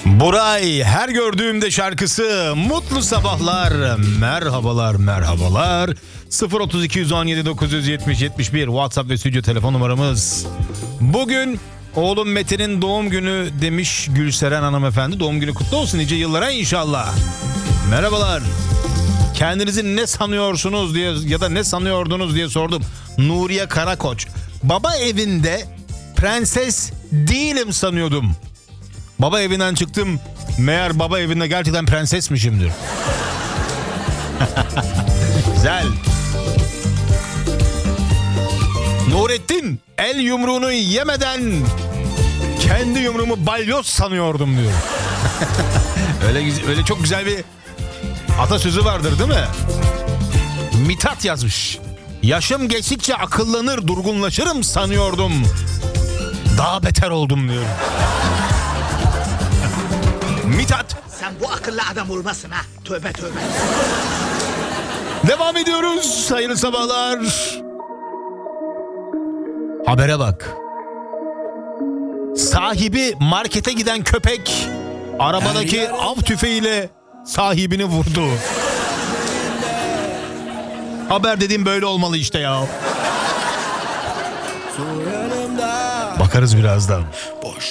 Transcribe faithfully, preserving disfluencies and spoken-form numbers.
Buray her gördüğümde şarkısı, mutlu sabahlar, merhabalar merhabalar. sıfır otuz iki yüz on yedi dokuz yüz yetmiş yetmiş bir WhatsApp ve stüdyo telefon numaramız. Bugün oğlum Mete'nin doğum günü demiş Gülseren hanımefendi. Doğum günü kutlu olsun nice yıllara inşallah. Merhabalar. Kendinizi ne sanıyorsunuz diye ya da ne sanıyordunuz diye sordum. Nuriye Karakoç. Baba evinde prenses değilim sanıyordum. Baba evinden çıktım. Meğer baba evinde gerçekten prensesmişimdir. Güzel. Nurettin, el yumruğunu yemeden kendi yumruğumu balyoz sanıyordum diyor. öyle güzel, öyle çok güzel bir atasözü vardır değil mi? Mithat yazmış. Yaşım geçtikçe akıllanır, durgunlaşırım sanıyordum. Daha beter oldum diyor. Mithat. Sen bu akıllı adam olmasın ha. Tövbe tövbe. Devam ediyoruz. Hayırlı sabahlar. Habere bak. Sahibi markete giden köpek arabadaki av tüfeğiyle sahibini vurdu. Haber dediğim böyle olmalı işte ya. Bakarız birazdan. Boş